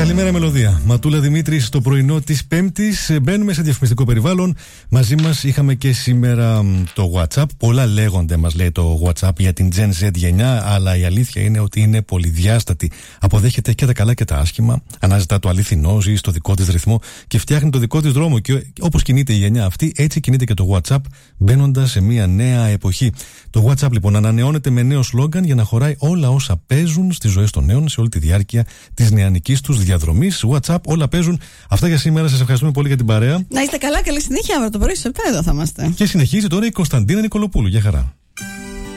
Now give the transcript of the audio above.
Καλημέρα, Μελωδία. Ματούλα Δημήτρη, στο πρωινό της Πέμπτης. Μπαίνουμε σε διαφημιστικό περιβάλλον. Μαζί μας είχαμε και σήμερα το WhatsApp. Πολλά λέγονται, μας λέει το WhatsApp, για την Gen Z γενιά, αλλά η αλήθεια είναι ότι είναι πολυδιάστατη. Αποδέχεται και τα καλά και τα άσχημα. Αναζητά το αληθινό, ζει στο δικό της ρυθμό και φτιάχνει το δικό της δρόμο. Και όπως κινείται η γενιά αυτή, έτσι κινείται και το WhatsApp, μπαίνοντας σε μια νέα εποχή. Το WhatsApp λοιπόν ανανεώνεται με νέο σλόγγαν για να χωράει όλα όσα παίζουν στις ζωές των νέων σε όλη τη διάρκεια της νεανικής τους διαδρομής. WhatsApp, όλα παίζουν. Αυτά για σήμερα. Σας ευχαριστούμε πολύ για την παρέα. Να είστε καλά, καλή συνέχεια. Αύριο το πρωί στις 7 εδώ θα είμαστε. Και συνεχίζει τώρα η Κωνσταντίνα Νικολοπούλου. Γεια χαρά.